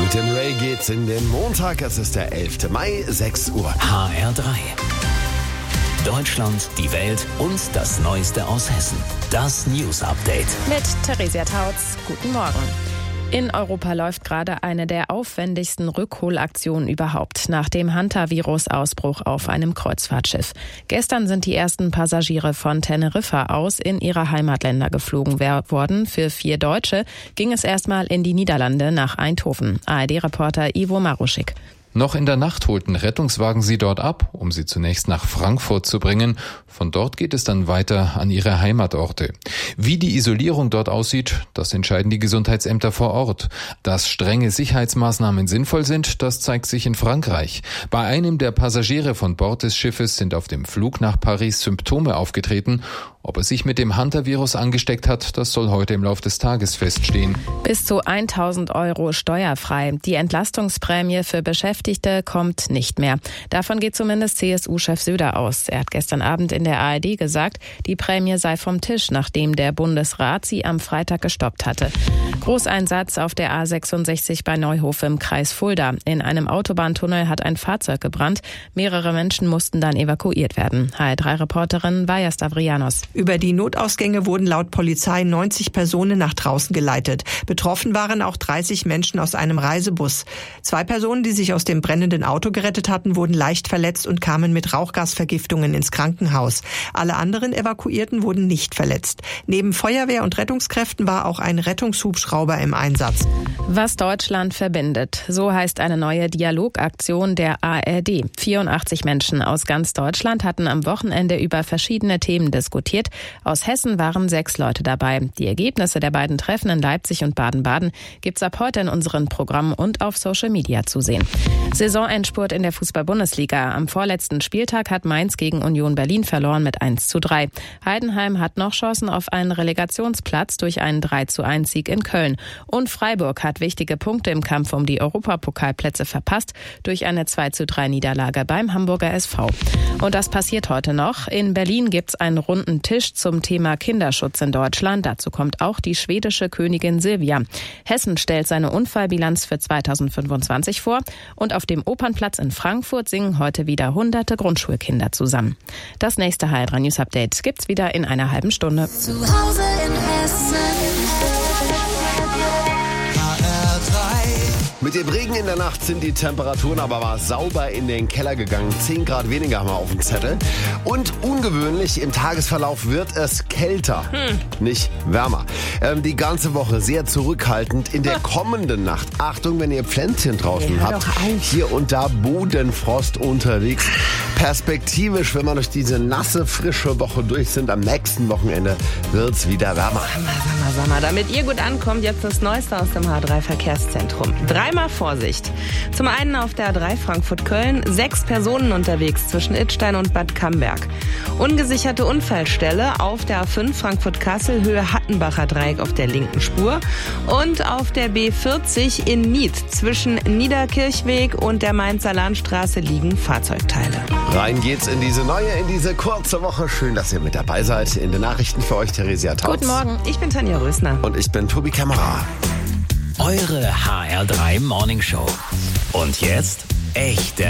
Mit dem Ray geht's in den Montag. Es ist der 11. Mai, 6 Uhr. HR3. Deutschland, die Welt und das Neueste aus Hessen. Das News Update. Mit Theresia Tautz. Guten Morgen. In Europa läuft gerade eine der aufwendigsten Rückholaktionen überhaupt nach dem Hantavirus-Ausbruch auf einem Kreuzfahrtschiff. Gestern sind die ersten Passagiere von Teneriffa aus in ihre Heimatländer geflogen worden. Für 4 Deutsche ging es erstmal in die Niederlande nach Eindhoven. ARD-Reporter Ivo Maruschik. Noch in der Nacht holten Rettungswagen sie dort ab, um sie zunächst nach Frankfurt zu bringen. Von dort geht es dann weiter an ihre Heimatorte. Wie die Isolierung dort aussieht, das entscheiden die Gesundheitsämter vor Ort. Dass strenge Sicherheitsmaßnahmen sinnvoll sind, das zeigt sich in Frankreich. Bei einem der Passagiere von Bord des Schiffes sind auf dem Flug nach Paris Symptome aufgetreten. Ob er sich mit dem Hantavirus angesteckt hat, das soll heute im Laufe des Tages feststehen. Bis zu 1.000 € steuerfrei. Die Entlastungsprämie für Beschäftigte kommt nicht mehr. Davon geht zumindest CSU-Chef Söder aus. Er hat gestern Abend in der ARD gesagt, die Prämie sei vom Tisch, nachdem der Bundesrat sie am Freitag gestoppt hatte. Großeinsatz auf der A66 bei Neuhof im Kreis Fulda. In einem Autobahntunnel hat ein Fahrzeug gebrannt. Mehrere Menschen mussten dann evakuiert werden. HR3-Reporterin Vaja Stavrianos. Über die Notausgänge wurden laut Polizei 90 Personen nach draußen geleitet. Betroffen waren auch 30 Menschen aus einem Reisebus. 2 Personen, die sich aus dem brennenden Auto gerettet hatten, wurden leicht verletzt und kamen mit Rauchgasvergiftungen ins Krankenhaus. Alle anderen Evakuierten wurden nicht verletzt. Neben Feuerwehr und Rettungskräften war auch ein Rettungshubschrauber im Einsatz. Was Deutschland verbindet, so heißt eine neue Dialogaktion der ARD. 84 Menschen aus ganz Deutschland hatten am Wochenende über verschiedene Themen diskutiert. Aus Hessen waren 6 Leute dabei. Die Ergebnisse der beiden Treffen in Leipzig und Baden-Baden gibt's ab heute in unseren Programmen und auf Social Media zu sehen. Saisonendspurt in der Fußball-Bundesliga. Am vorletzten Spieltag hat Mainz gegen Union Berlin verloren mit 1:3. Heidenheim hat noch Chancen auf einen Relegationsplatz durch einen 3:1-Sieg in Köln. Und Freiburg hat wichtige Punkte im Kampf um die Europapokalplätze verpasst durch eine 2:3-Niederlage beim Hamburger SV. Und das passiert heute noch. In Berlin gibt's einen runden Tisch zum Thema Kinderschutz in Deutschland. Dazu kommt auch die schwedische Königin Silvia. Hessen stellt seine Unfallbilanz für 2025 vor. Und auf dem Opernplatz in Frankfurt singen heute wieder hunderte Grundschulkinder zusammen. Das nächste HR3 News Update gibt's wieder in einer halben Stunde. Zu Hause in Hessen. Mit dem Regen in der Nacht sind die Temperaturen aber mal sauber in den Keller gegangen. 10 Grad weniger haben wir auf dem Zettel. Und ungewöhnlich, im Tagesverlauf wird es kälter, nicht wärmer. Die ganze Woche sehr zurückhaltend. In der kommenden Nacht, Achtung, wenn ihr Pflänzchen draußen habt, hier und da Bodenfrost unterwegs. Perspektivisch, wenn wir durch diese nasse, frische Woche durch sind, am nächsten Wochenende wird's wieder wärmer. Sag mal, damit ihr gut ankommt, jetzt das Neueste aus dem H3 Verkehrszentrum. Dreimal Vorsicht. Zum einen auf der A3 Frankfurt-Köln 6 Personen unterwegs zwischen Idstein und Bad Camberg. Ungesicherte Unfallstelle auf der A5 Frankfurt-Kassel Höhe Hattenbacher Dreieck auf der linken Spur und auf der B40 in Nied zwischen Niederkirchweg und der Mainzer Landstraße liegen Fahrzeugteile. Rein geht's in diese kurze Woche. Schön, dass ihr mit dabei seid. In den Nachrichten für euch Theresia Tautz. Guten Morgen. Ich bin Tanja Rösner. Und ich bin Tobi Kämmerer. Eure HR3 Morning Show. Und jetzt echte